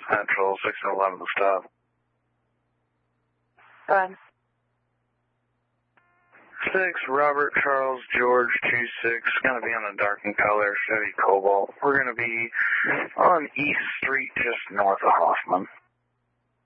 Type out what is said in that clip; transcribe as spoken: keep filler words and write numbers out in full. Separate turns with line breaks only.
Central, six and eleven to stop.
Go ahead.
six, Robert Charles George two six, going to be on a darkened color, Chevy Cobalt. We're going to be on East Street, just north of Hoffman.